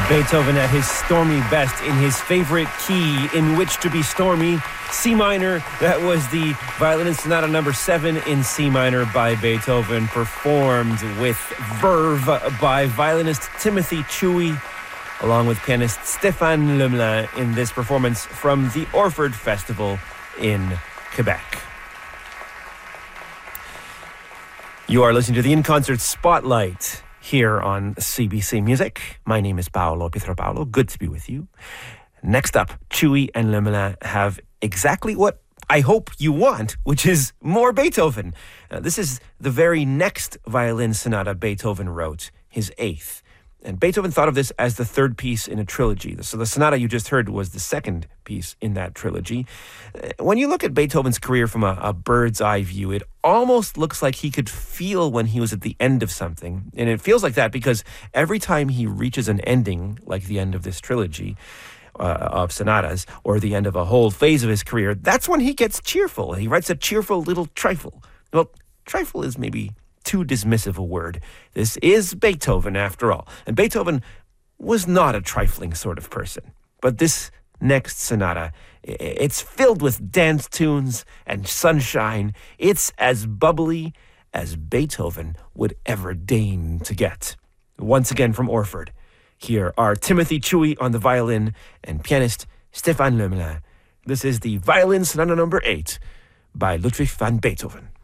Beethoven at his stormy best in his favorite key in which to be stormy, C minor. That was the Violin Sonata number 7 in C minor by Beethoven, performed with verve by violinist Timothy Chewy, along with pianist Stéphane Lemelin in this performance from the Orford Festival in Quebec. You are listening to the In Concert Spotlight here on CBC Music. My name is Paolo Pietropaolo. Good to be with you. Next up, Chewy and Lemelin have exactly what I hope you want, which is more Beethoven. This is the very next violin sonata Beethoven wrote, his 8th. And Beethoven thought of this as the 3rd piece in a trilogy. So the sonata you just heard was the 2nd piece in that trilogy. When you look at Beethoven's career from a bird's eye view, it almost looks like he could feel when he was at the end of something. And it feels like that because every time he reaches an ending, like the end of this trilogy of sonatas, or the end of a whole phase of his career, that's when he gets cheerful. He writes a cheerful little trifle. Well, trifle is maybe too dismissive a word. This is Beethoven, after all. And Beethoven was not a trifling sort of person. But this next sonata, it's filled with dance tunes and sunshine. It's as bubbly as Beethoven would ever deign to get. Once again from Orford, here are Timothy Chewy on the violin and pianist Stéphane Lemelin. This is the Violin Sonata number 8 by Ludwig van Beethoven.